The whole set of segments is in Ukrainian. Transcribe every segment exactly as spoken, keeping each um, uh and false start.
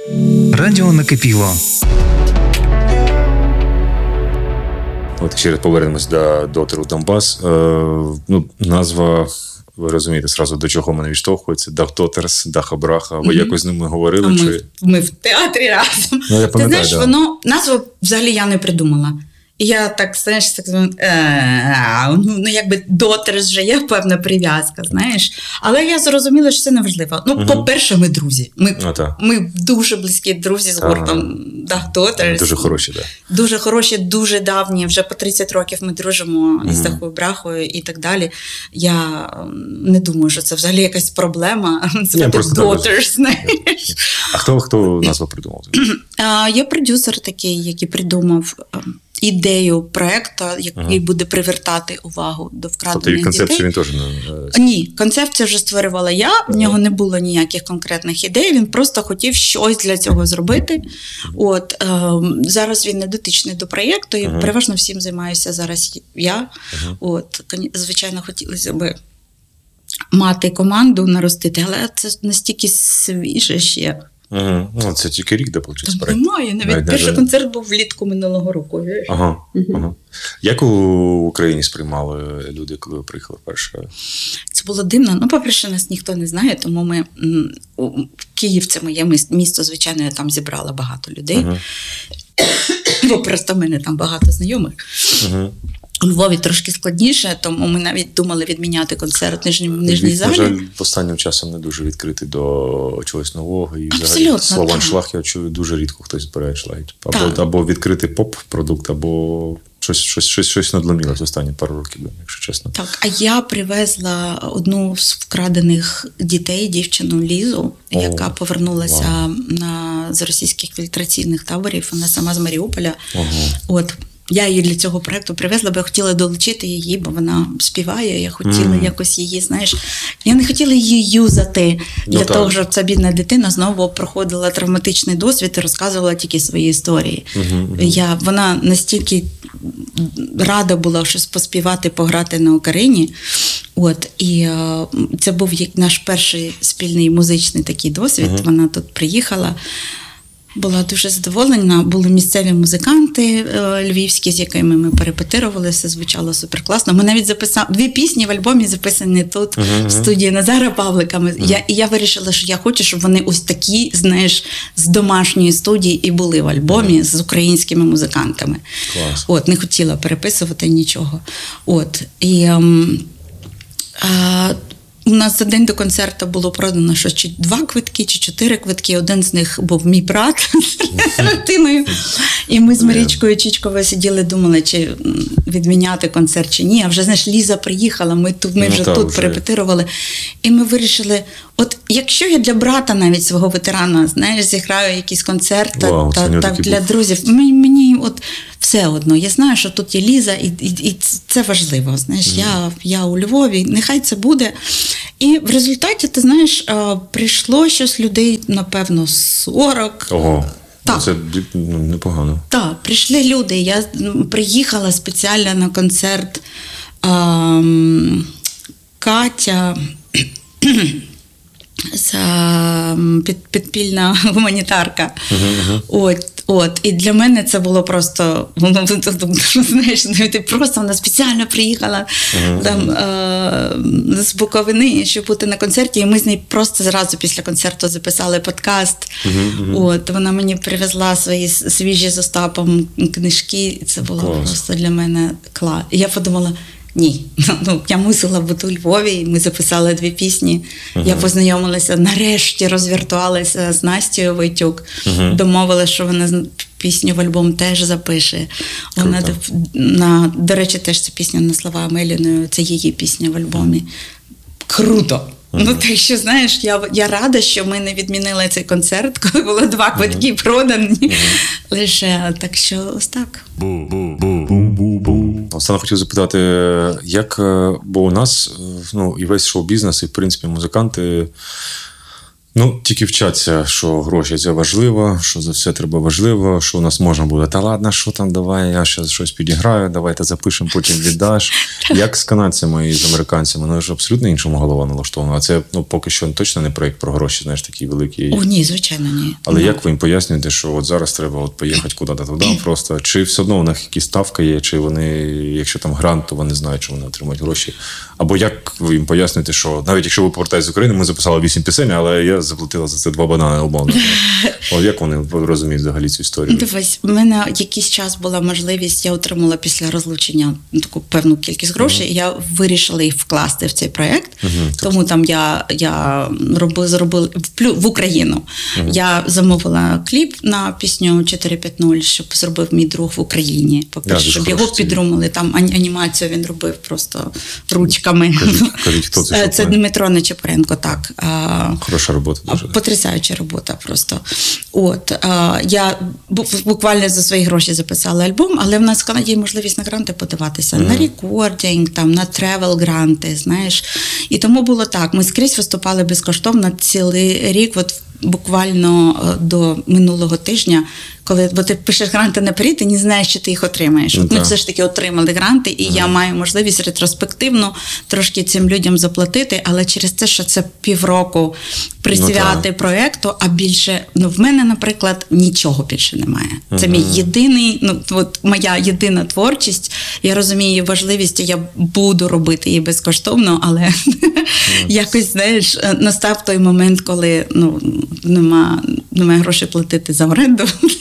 Радіо накипіло. От ще раз повернемось до дотеру Донбас. Е, ну, назва, ви розумієте, зразу до чого мене відштовхується. Дах Дотерс, Даха Браха. Ви mm-hmm. якось з ними говорили? Ми, чи... ми в театрі разом. Ну, я Ти знаєш, да. воно, назву взагалі я не придумала. І я так, знаєш, так, ну, якби Дотерс вже є певна прив'язка, знаєш. Але я зрозуміла, що це не важливо. Ну, угу. по-перше, ми друзі. Ми, ну, ми дуже близькі друзі з гуртом Дах Дотерс. Дуже хороші, так. Да. Дуже хороші, дуже давні. Вже по тридцять років ми дружимо угу. з Дахою Брахою і так далі. Я не думаю, що це взагалі якась проблема. Це Дотерс, знаєш. А хто, хто назву придумав? Є продюсер такий, який придумав ідею проєкту, який ага. буде привертати увагу до вкрадених дітей. Тобто концепцію він теж не... Ні, концепцію вже створювала я, ага. в нього не було ніяких конкретних ідей, він просто хотів щось для цього зробити. От, е, зараз він не дотичний до проєкту, і ага. переважно всім займаюся зараз я. Ага. От, звичайно, хотілося б мати команду, наростити, але це настільки свіже ще. Угу. Ну, це тільки рік, де виходить? Там немає. Навіть Навіть перший навіть... концерт був влітку минулого року. Ага. Угу. Ага. Як у Україні сприймали люди, коли ви приїхали вперше? Це було дивно. Ну, по-перше, нас ніхто не знає, тому ми... Київ – це моє місто, звичайно, я там зібрала багато людей. Угу. Бо просто в мене там багато знайомих. Угу. У Львові трошки складніше, тому ми навіть думали відміняти концерт в Нижній, в Нижній Від, залі. На жаль, останнім часом не дуже відкритий до чогось нового. І взагалі слово аншлаг я чую, дуже рідко хтось бере аншлаг. Або, або відкритий поп-продукт, або щось, щось, щось, щось надломілось останні пару років, якщо чесно. Так, а я привезла одну з вкрадених дітей, дівчину Лізу, О, яка повернулася вау. на, з російських фільтраційних таборів. Вона сама з Маріуполя. Ого. От. Я її для цього проєкту привезла, бо я хотіла долучити її, бо вона співає, я хотіла mm. якось її, знаєш, я не хотіла її юзати для ну, того, щоб ця бідна дитина знову проходила травматичний досвід і розказувала тільки свої історії. Mm-hmm. Я, вона настільки рада була щось поспівати, пограти на окарині. От, і е, це був як наш перший спільний музичний такий досвід. Mm-hmm. Вона тут приїхала. Була дуже задоволена. Були місцеві музиканти е, львівські, з якими ми перепетирували, все звучало суперкласно. Ми навіть записали дві пісні в альбомі, записані тут, uh-huh. в студії Назара Павлика. Uh-huh. Я, і я вирішила, що я хочу, щоб вони ось такі, знаєш, з домашньої студії і були в альбомі uh-huh. з українськими музикантами. Клас. От, не хотіла переписувати нічого. От, і... Ем, а, у нас за день до концерту було продано що чи два квитки, чи чотири квитки. Один з них був мій брат з дитиною. І ми з Марічкою Чичковою сиділи, думали, чи відміняти концерт, чи ні. А вже, знаєш, Ліза приїхала, ми, тут, ми вже ну, тут вже. перепетирували. І ми вирішили, от якщо я для брата навіть свого ветерана, знаєш, зіграю якийсь концерт Вау, та, та, так, для був. друзів, мені, мені от все одно. Я знаю, що тут є Ліза, і, і, і це важливо. Знаєш, mm. я, я у Львові, нехай це буде. І в результаті, ти знаєш, прийшло щось людей, напевно, сорок. Ого, так. Це непогано. Так, прийшли люди. Я приїхала спеціально на концерт ем, Катя, під, підпільна гуманітарка. Uh-huh. От, от. І для мене це було просто, знаєш, ти просто вона спеціально приїхала uh-huh. там, е- з Буковини, щоб бути на концерті, і ми з нею просто зразу після концерту записали подкаст. Uh-huh. От, вона мені привезла свої свіжі з Остапом книжки, і це було Клас. просто для мене клас. І я подумала, ні, ну, я мусила бути у Львові, і ми записали дві пісні. Uh-huh. Я познайомилася, нарешті розвіртувалася з Настею Войтюк. Uh-huh. Домовилася, що вона пісню в альбом теж запише. Вона, на, до речі, теж ця пісня на слова Амеліної, це її пісня в альбомі. Круто! Uh-huh. Ну, так що, знаєш, я, я рада, що ми не відмінили цей концерт, коли було два квитки uh-huh. продані. Uh-huh. Лише, так що ось так. Саме хотів запитати, як, бо у нас, ну, і весь шоу-бізнес, і, в принципі, музиканти, Ну, тільки вчаться, що гроші – це важливо, що за все треба важливо, що у нас можна буде, та ладно, що там, давай, я зараз щось підіграю, давайте запишемо, потім віддаш. Як з канадцями і з американцями, ну ж абсолютно іншому голова налаштована. А це, ну, поки що точно не проєкт про гроші, знаєш, такий великий. О, ні, звичайно, ні. Але ну. як ви їм пояснюєте, що от зараз треба от поїхати куди-то туди просто? Чи все одно у них якісь ставка є, чи вони, якщо там грант, то вони знають, що вони отримують гроші? Або як ви їм пояснюєте, що навіть якщо ви повертаєтесь з України, ми записали вісім пісень, але я заплатила за це два банани умовно. От як вони розуміють взагалі цю історію? Дивись, в мене якийсь час була можливість, я отримала після розлучення таку певну кількість грошей, uh-huh. і я вирішила їх вкласти в цей проєкт. Uh-huh. Тому там я, я робила, зробила в, в Україну. Uh-huh. Я замовила кліп на пісню чотири п'ять нуль, щоб зробив мій друг в Україні. По-перше, yeah, щоб його підтримали. Там анімацію він робив просто ручками. Кажіть, кажіть, хто це? Це Дмитро Нечепоренко, так. Хороша робота. Дуже. Потрясаюча робота просто. От, а, я буквально за свої гроші записала альбом, але в нас в Канаді є можливість на гранти подаватися, mm-hmm. на рекординг, там, на тревел-гранти, знаєш. І тому було так, ми скрізь виступали безкоштовно цілий рік, от буквально до минулого тижня, коли, бо ти пишеш гранти наперед, ти не знаєш, що ти їх отримаєш. От ми все ж таки отримали гранти, і mm. я маю можливість ретроспективно трошки цим людям заплатити, але через те, що це півроку присвяти ну, проєкту, а більше, ну в мене, наприклад, нічого більше немає. Mm-hmm. Це мій єдиний, ну от моя єдина творчість, я розумію її важливість, я буду робити її безкоштовно, але mm. якось, знаєш, настав той момент, коли, ну, нема, немає грошей платити за оренду.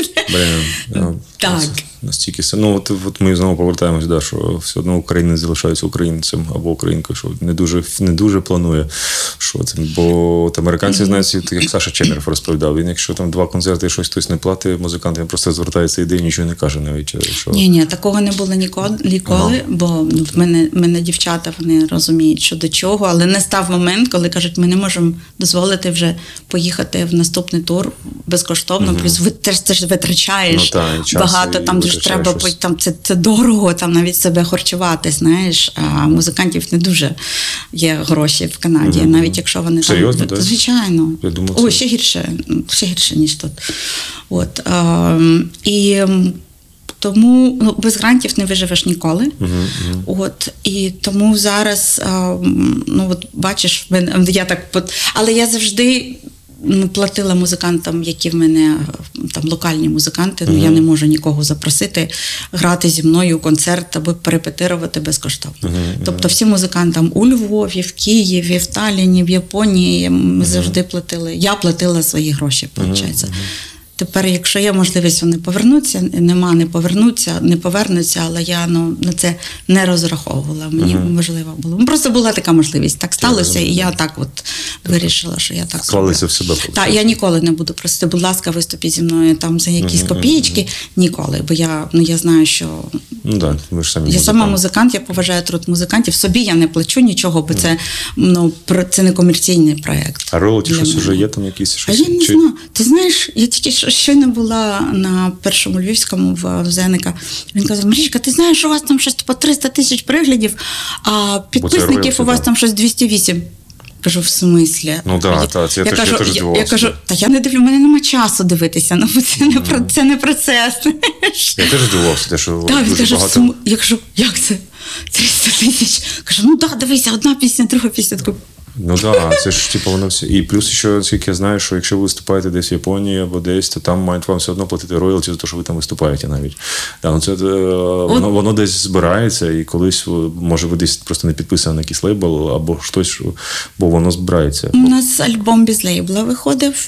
Блин, так. Настільки ну от, от ми знову повертаємось, да, що все одно Україна залишається українцем або українкою, що не дуже не дуже планує, що це. Бо от американці знають, як Саша Чемеров розповідав, він якщо там два концерти і щось хтось не платить музикантам, він просто звертається іде і нічого не каже навіть. Що... Ні, ні, такого не було ніколи, ніколи ага. бо в мене, в мене дівчата, вони розуміють, що до чого, але не став момент, коли кажуть, ми не можемо дозволити вже поїхати в наступний тур безкоштовно, угу. плюс ви теж це ж витрачаєш ну, та, багато, там ж треба, там це, це дорого, там навіть себе харчувати, знаєш, а музикантів не дуже є гроші в Канаді, угу. навіть якщо вони серйозно, там, так? Звичайно. Я думав, О, це... ще гірше, ще гірше, ніж тут. От, а, і тому ну, без грантів не виживеш ніколи. Uh-huh, uh-huh. От, і тому зараз, а, ну от бачиш, я так, але я завжди платила музикантам, які в мене там локальні музиканти, uh-huh. ну я не можу нікого запросити грати зі мною концерт або перепетирувати безкоштовно. Uh-huh. Тобто всім музикантам у Львові, в Києві, в Талліні, в Японії ми uh-huh. завжди платили. Я платила свої гроші, виходить. Uh-huh. Тепер, якщо є можливість, вони повернуться, нема, не повернуться, не повернуться, але я ну, на це не розраховувала. Мені uh-huh. можливо було. Просто була така можливість. Так сталося, я і я так от вирішила, що я так склалися в себе. Так, я ніколи не буду просити, будь ласка, виступіть зі мною там за якісь uh-huh. копієчки. Ніколи, бо я, ну, я знаю, що ну, да, ви ж самі я музикант. сама музикант, я поважаю труд музикантів. Собі я не плачу нічого, бо uh-huh. це, ну, це не комерційний проєкт. А роялті щось вже є там якісь? Щось? А я не Чи... знаю. Ти знаєш, я тільки щойно була на першому Львівському в Зеника. Він казав, Марічка, ти знаєш, що у вас там щось по триста тисяч переглядів, а підписників у вас там щось двісті вісім. Кажу, в смислі? Ну так, та, це я, я, теж, кажу, я теж здивувався. Я кажу, та я не дивлю, в мене нема часу дивитися, ну це не, про, це не процес. Я теж здивувався, що так, дуже кажу, багато... Сум... Я кажу, як це? триста тисяч. Кажу, ну так, да, дивися, одна пісня, друга пісня. Таку... Ну так, да, це ж типу воно все. І плюс ще, скільки я знаю, що якщо ви виступаєте десь в Японії або десь, то там мають вам все одно платити роялті за те, що ви там виступаєте навіть. Да, ну це, воно, воно десь збирається, і колись, може, ви десь просто не підписані на якийсь лейбл, або щось, бо воно збирається. У нас альбом без лейбла виходив.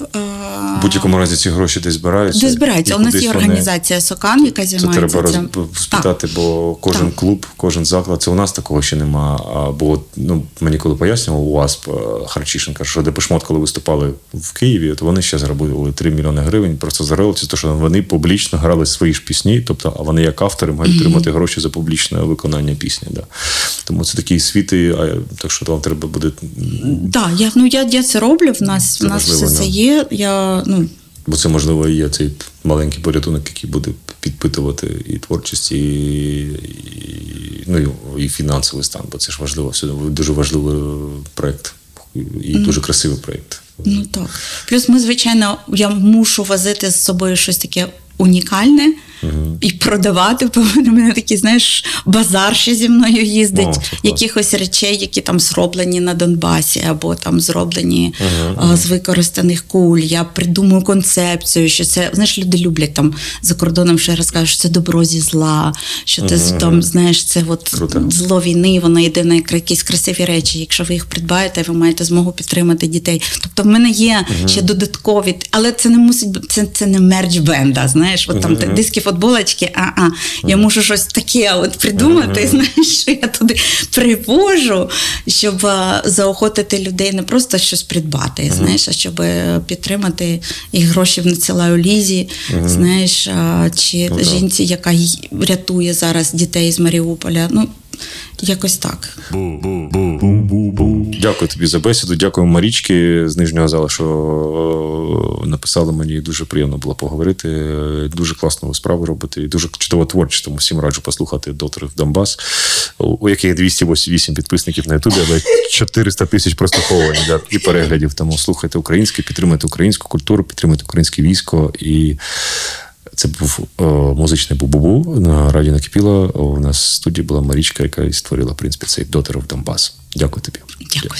В будь-якому разі ці гроші десь збираються. Десь збираються. У нас є організація СОКАН, яка займається цим. Це треба спитати, бо кожен так. клуб, кожен заклад, це у нас такого ще нема. Бо ну, мені коли пояснював у вас Харчишенка, що Депеш Мод, коли виступали в Києві, то вони ще заробили три мільйони гривень просто за роялті, тому що вони публічно грали свої ж пісні, тобто а вони як автори мають отримати mm-hmm. гроші за публічне виконання пісні. Да. Тому це такий світ, і, а, так що вам треба буде... Так, я, ну, я, я це роблю, в нас, в нас все це є. Я, ну... Бо це, можливо, і є цей маленький порятунок, який буде підпитувати і творчість, і, і, ну, і фінансовий стан, бо це ж важливо, все дуже важливий проєкт. І дуже красивий проєкт. Ну так. Плюс ми, звичайно, я мушу возити з собою щось таке унікальне, угу. і продавати. У мене такий, знаєш, базар ще зі мною їздить, О, якихось речей, які там зроблені на Донбасі, або там зроблені угу. а, з використаних куль. Я придумую концепцію, що це, знаєш, люди люблять там за кордоном ще раз кажуть, що це добро зі зла, що ти угу. там, знаєш, це от Круто. Зло війни, воно йде на якісь красиві речі. Якщо ви їх придбаєте, ви маєте змогу підтримати дітей. Тобто в мене є угу. ще додаткові, але це не мусить, це, це не мерч бенда, знаєш, от там угу. диски футболочки, а-а, я можу щось таке от придумати, uh-huh. знаєш, що я туди привожу, щоб заохотити людей не просто щось придбати, uh-huh. знаєш, а щоб підтримати, і гроші надсилаю Лізі, uh-huh. знаєш, чи uh-huh. жінці, яка рятує зараз дітей з Маріуполя, ну, якось так. Дякую тобі за бесіду, дякую Марічки з Нижнього Залу, що написали мені, дуже приємно було поговорити, дуже класну справу робити, і дуже чудово творчість, тому всім раджу послухати «Daughter of Donbass», у яких двісті вісім підписників на Ютубі, але чотириста тисяч прослуховувань і переглядів, тому слухайте українське, підтримуйте українську культуру, підтримуйте українське військо. І це був о, музичний бу-бу-бу на радіо Накипіло. У нас в студії була Марічка, яка і створила, в принципі, цей «Daughter of Donbass». Дякую тобі. Дякую.